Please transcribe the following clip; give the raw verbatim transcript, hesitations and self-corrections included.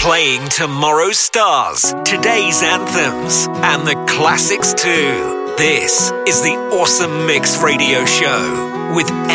Playing tomorrow's stars, today's anthems, and the classics too. This is the Awesome Mix Radio Show with